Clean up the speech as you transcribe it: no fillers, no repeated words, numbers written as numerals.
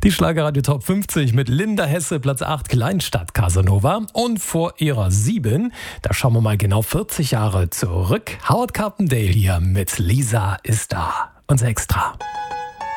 Die Schlagerradio Top 50 mit Linda Hesse, Platz 8, Kleinstadt Casanova. Und vor ihrer 7, da schauen wir mal genau 40 Jahre zurück. Howard Carpendale hier mit Lisa ist da. Unser Extra.